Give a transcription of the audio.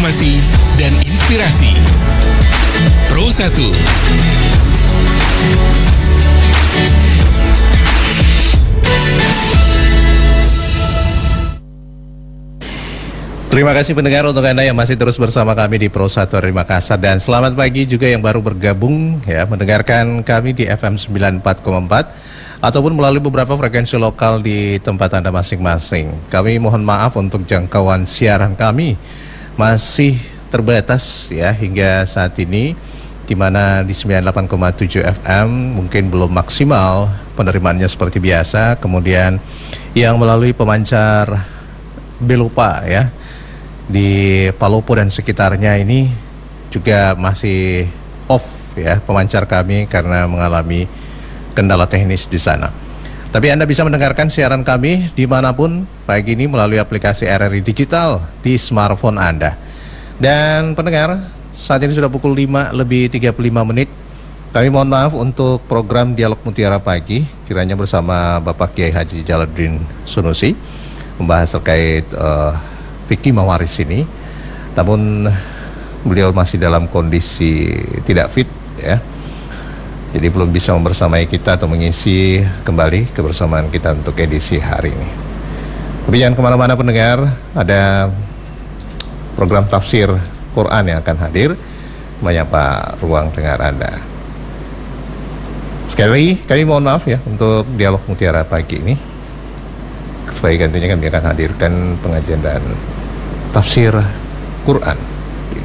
motivasi, dan inspirasi. Pro 1. Terima kasih pendengar untuk Anda yang masih terus bersama kami di Pro 1 dari Makassar. Dan selamat pagi juga yang baru bergabung ya mendengarkan kami di FM 94,4 ataupun melalui beberapa frekuensi lokal di tempat Anda masing-masing. Kami mohon maaf untuk jangkauan siaran kami masih terbatas ya hingga saat ini, di mana di 98,7 FM mungkin belum maksimal penerimaannya seperti biasa. Kemudian yang melalui pemancar Belupa ya di Palopo dan sekitarnya ini juga masih off ya pemancar kami karena mengalami kendala teknis di sana. Tapi Anda bisa mendengarkan siaran kami dimanapun pagi ini melalui aplikasi RRI Digital di smartphone Anda. Dan pendengar, saat ini sudah pukul 5:35. Kami mohon maaf untuk program Dialog Mutiara Pagi, kiranya bersama Bapak Kiai Haji Jalaluddin Sunusi, membahas terkait Vicky Mawaris ini. Namun beliau masih dalam kondisi tidak fit ya. Jadi belum bisa membersamai kita atau mengisi kembali kebersamaan kita untuk edisi hari ini. Tapi jangan kemana-mana pendengar, ada program tafsir Quran yang akan hadir menyapa ruang dengar Anda. Sekali lagi kami mohon maaf ya untuk Dialog Mutiara Pagi ini. Sebagai gantinya kami akan hadirkan pengajian dan tafsir Quran